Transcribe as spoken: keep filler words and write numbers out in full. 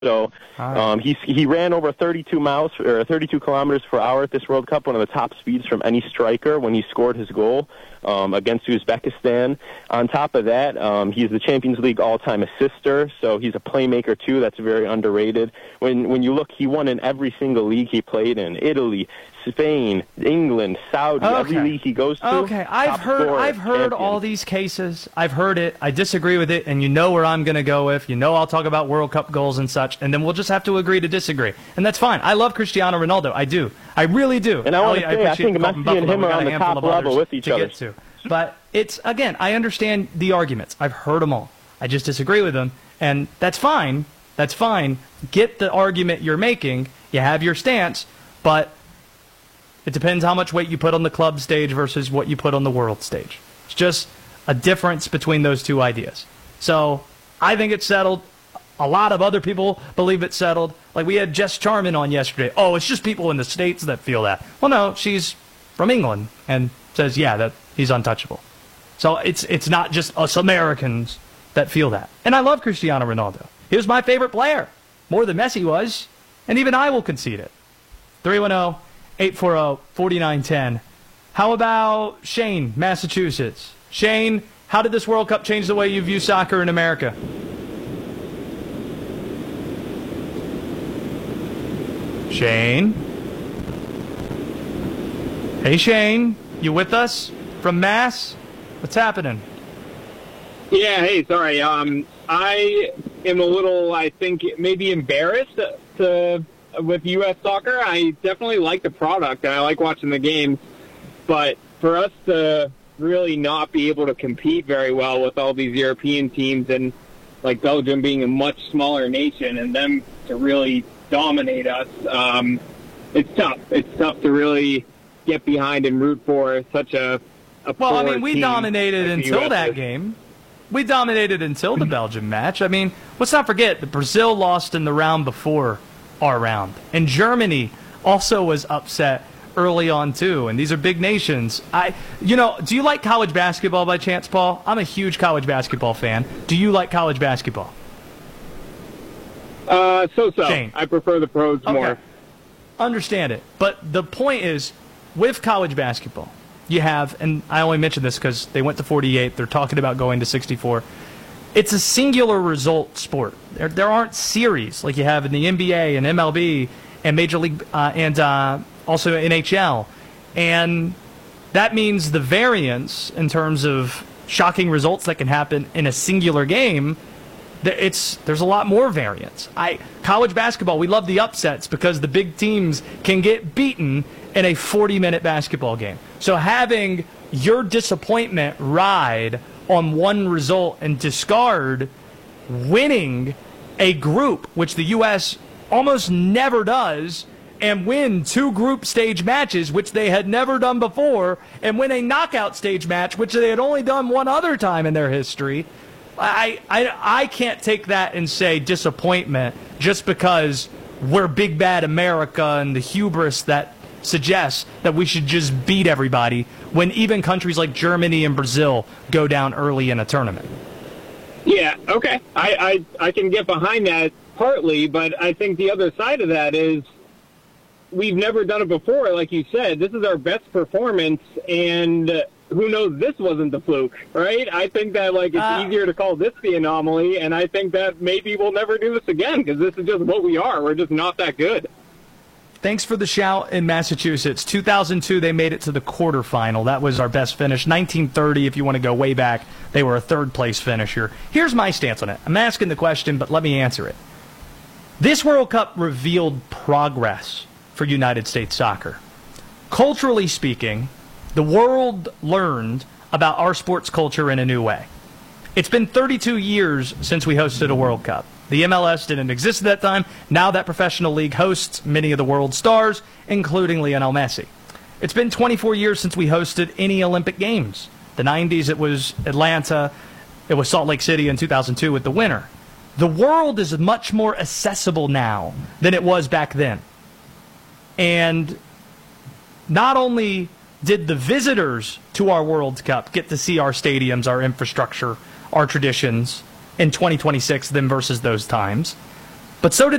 So um, he he ran over thirty-two miles or thirty-two kilometers per hour at this World Cup, one of the top speeds from any striker when he scored his goal um, against Uzbekistan. On top of that, um, he's the Champions League all-time assister, so he's a playmaker too. That's very underrated. When when you look, he won in every single league he played in: Italy, Spain, England, Saudi, okay. every league he goes to. Okay, I've heard I've heard all these cases. I've heard it. I disagree with it, and you know where I'm going to go with. You know I'll talk about World Cup goals and such, and then we'll just have to agree to disagree. And that's fine. I love Cristiano Ronaldo. I do. I really do. And I want to say, I, I think Messi and him are on the top level with each other. To. But it's, again, I understand the arguments. I've heard them all. I just disagree with them, and that's fine. That's fine. Get the argument you're making. You have your stance, but it depends how much weight you put on the club stage versus what you put on the world stage. It's just a difference between those two ideas. So I think it's settled. A lot of other people believe it's settled. Like we had Jess Charman on yesterday. Oh, it's just people in the States that feel that. Well, no, she's from England and says, yeah, that he's untouchable. So it's it's not just us Americans that feel that. And I love Cristiano Ronaldo. He was my favorite player, more than Messi was, and even I will concede it. three one zero, eight four zero, four nine one zero. How about Shane, Massachusetts? Shane, how did this World Cup change the way you view soccer in America? Shane? Hey, Shane, you with us from Mass? What's happening? Yeah, hey, sorry. Um, I am a little, I think, maybe embarrassed to, with U S soccer. I definitely like the product, and I like watching the games. But for us to really not be able to compete very well with all these European teams, and like Belgium being a much smaller nation, and them to really dominate us, um, it's tough. It's tough to really get behind and root for such a, a Well, I mean, we dominated like until that game. We dominated until the Belgium match. I mean, let's not forget that Brazil lost in the round before our round. And Germany also was upset early on, too. And these are big nations. I, you know, do you like college basketball by chance, Paul? I'm a huge college basketball fan. Do you like college basketball? Uh, so-so. Shane. I prefer the pros okay. more. Understand it. But the point is, with college basketball, you have, and I only mention this because they went to forty-eight, they're talking about going to sixty-four. It's a singular result sport. There, there aren't series like you have in the N B A and M L B and Major League uh, and uh, also N H L. And that means the variance in terms of shocking results that can happen in a singular game, it's there's a lot more variance. I college basketball, we love the upsets because the big teams can get beaten in a forty-minute basketball game. So having your disappointment ride on one result and discard winning a group, which the U S almost never does, and win two group stage matches, which they had never done before, and win a knockout stage match, which they had only done one other time in their history, I, I, I can't take that and say disappointment just because we're big bad America and the hubris that suggests that we should just beat everybody when even countries like Germany and Brazil go down early in a tournament. Yeah, okay. I, I, I can get behind that partly, but I think the other side of that is we've never done it before, like you said. This is our best performance, and who knows this wasn't the fluke, right? I think that like it's uh, easier to call this the anomaly, and I think that maybe we'll never do this again because this is just what we are. We're just not that good. Thanks for the shout in Massachusetts. two thousand two, they made it to the quarterfinal. That was our best finish. nineteen thirty, if you want to go way back, they were a third-place finisher. Here's my stance on it. I'm asking the question, but let me answer it. This World Cup revealed progress for United States soccer. Culturally speaking, the world learned about our sports culture in a new way. It's been thirty-two years since we hosted a World Cup. The M L S didn't exist at that time. Now that professional league hosts many of the world's stars, including Lionel Messi. It's been twenty-four years since we hosted any Olympic Games. The nineties, it was Atlanta. It was Salt Lake City in two thousand two with the winner. The world is much more accessible now than it was back then. And not only did the visitors to our World Cup get to see our stadiums, our infrastructure, our traditions in twenty twenty-six than versus those times, But so did